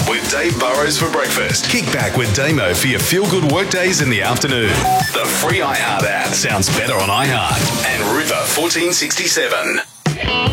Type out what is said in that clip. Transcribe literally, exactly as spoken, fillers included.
up with Dave Burrows for breakfast. Kick back with Damo for your feel-good workdays in the afternoon. The free iHeart app sounds better on iHeart. And River fourteen sixty-seven.